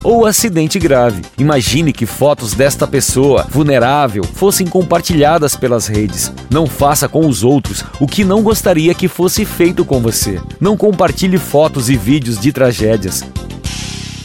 ou acidente grave. Imagine que fotos desta pessoa vulnerável fossem compartilhadas pelas redes. Não faça com os outros o que não gostaria que fosse feito com você. Não compartilhe fotos e vídeos de tragédias.